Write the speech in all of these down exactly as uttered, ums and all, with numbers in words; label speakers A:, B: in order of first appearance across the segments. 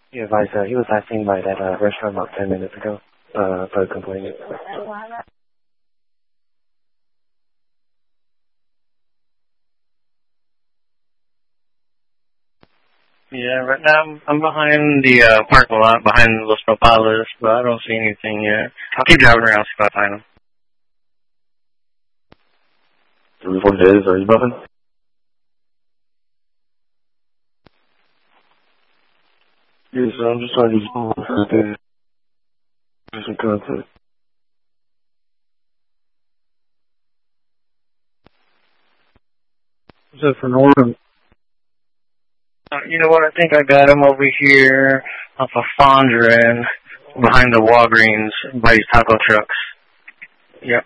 A: Yeah, advised, uh, he was last seen by that uh, restaurant about ten minutes ago. Uh, for complaining.
B: Yeah, right now I'm, I'm behind the uh, parking lot, behind Los Nopales, but I don't see anything yet. I'll keep driving around, see if I find them.
A: What it is, are you buzzing? Yes, I'm just trying to use phone for the do some content. What's that for Northern?
B: Uh, you know what? I think I got him over here off of Fondren, behind the Walgreens, by these taco trucks. Yep.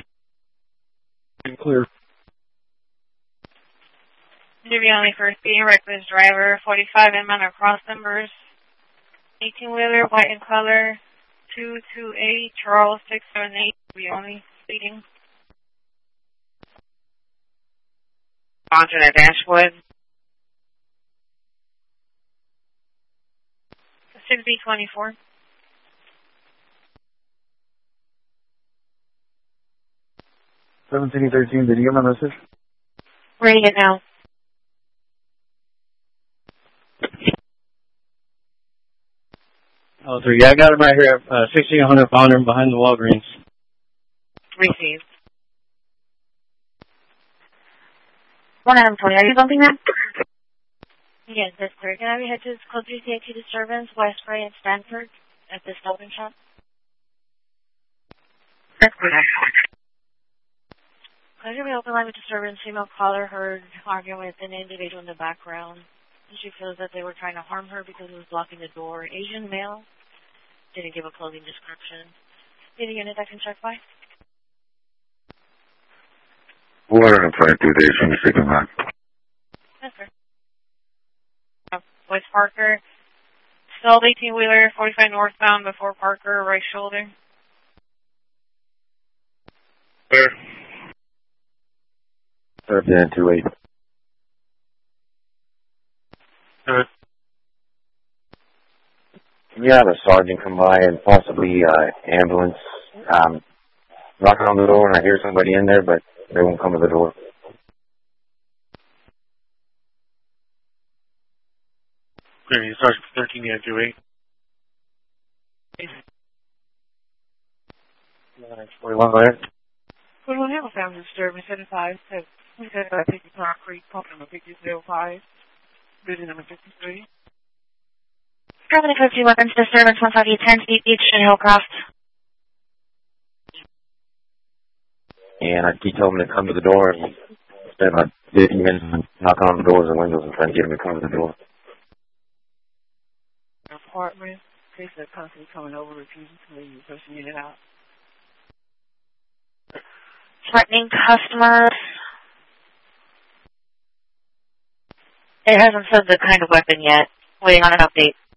A: Clear.
C: Giviani for speeding reckless driver, forty-five in manner cross numbers, eighteen-wheeler, white in color, two two eight, Charles six seven eight, Giviani, speeding. Onto the Dashwood. six B twenty-four.
A: seventeen thirteen, did you get my message?
C: Reading it now.
B: Oh, three. Yeah, I got him right here. Uh, sixteen hundred pounder behind the Walgreens.
C: Received. one Adam twenty, are you bumping that? Yes, that's sir. Can I have your head to code three C H disturbance, West Ray and Stanford at the Stop and Shop? That's correct. Could you be open line with disturbance? Female caller heard arguing with an individual in the background. She feels that they were trying to harm her because it was blocking the door. Asian male. Didn't give a clothing description. Need a unit I can check by?
D: one hundred twenty-two days from the second line.
C: Yes, sir. Uh, West Parker. Stalled eighteen-wheeler, forty-five northbound before Parker, right shoulder.
D: Where?
A: Third down, two eight.
D: Good.
A: Can you have a sergeant come by and possibly uh, ambulance um, knocking on the door and I hear somebody in there, but they won't come to the door?
D: Clear, you Sergeant thirteen, yeah, two eight.
A: forty-one there.
E: We don't have a family disturbance at five, so we said about fifty Concrete, pump number fifty zero five, building number fifty-three.
C: Seven fifty weapons disturbance, one five eight ten, Steep Beach and Hillcroft.
A: And I keep telling them to come to the door and spend about fifty minutes knocking on the doors and windows and trying to get them to come to the door.
E: Apartment, case of constantly coming over, refusing to leave, pushing it out.
C: Threatening customers. It hasn't said the kind of weapon yet. Waiting on an update.